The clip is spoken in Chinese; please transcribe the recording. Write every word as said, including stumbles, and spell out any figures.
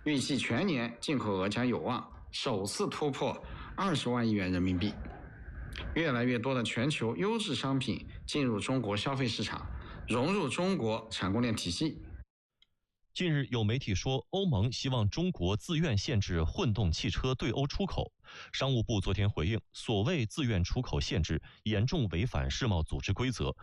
预计全年进口额将有望首次突破二十万亿元人民币。越来越多的全球优质商品进入中国消费市场，融入中国产供链体系。 近日有媒体说，欧盟希望中国自愿限制混动汽车对欧出口。商务部昨天回应，所谓自愿出口限制严重违反世贸组织规则，